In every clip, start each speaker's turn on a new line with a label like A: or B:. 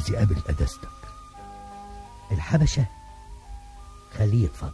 A: عايز يقابل قداستك.
B: الحبشة خليه يتفضل.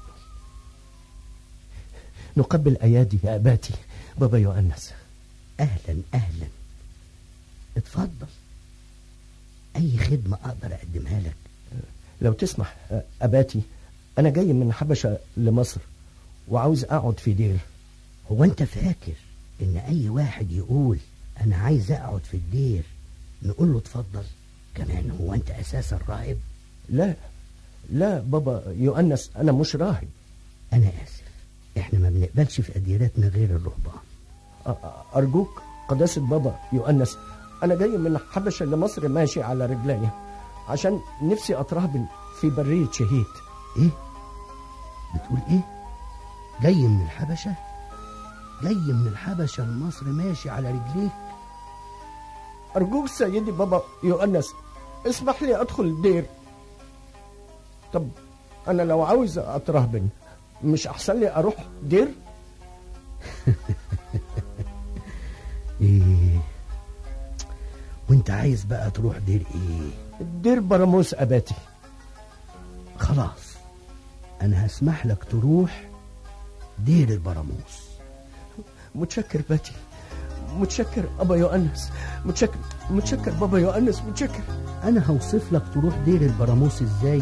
C: نقبل أيادي يا أباتي بابا يؤنس.
B: أهلا أهلا، اتفضل. أي خدمة أقدر أقدمها لك؟
C: لو تسمح أباتي، أنا جاي من حبشة لمصر وعاوز أقعد في دير.
B: هو أنت فاكر إن أي واحد يقول أنا عايز أقعد في الدير نقول له اتفضل؟ كمان هو أنت أساسا راهب؟
C: لا لا بابا يؤنس، أنا مش راهب.
B: أنا آسف، إحنا ما بنقبلش في أديراتنا غير الرهبان.
C: أرجوك قداسة بابا يؤنس، أنا جاي من حبشة لمصر ماشي على رجلي عشان نفسي أترهبن في برية شهيد.
B: إيه؟ بتقول إيه؟ جاي من الحبشة؟ جاي من الحبشة لمصر ماشي على رجليك؟
C: أرجوك سيدي بابا يؤنس، اسمح لي أدخل دير. طب أنا لو عاوز أترهبن مش أحسن لي أروح دير؟
B: إيه؟ وانت عايز بقى تروح دير إيه؟
C: دير براموس أباتي.
B: خلاص، أنا هسمح لك تروح دير البراموس.
C: متشكر باتي، متشكر أبا يؤنس، متشكر بابا يؤنس، متشكر.
B: أنا هوصف لك تروح دير البراموس إزاي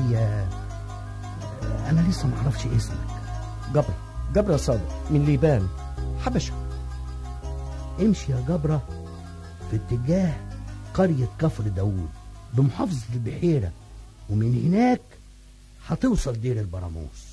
B: أنا لسه معرفش اسمك.
C: جبرة صادق من ليبان حبشة.
B: امشي يا جبرة في اتجاه قرية كفر داود بمحافظة البحيرة، ومن هناك هتوصل دير البراموس.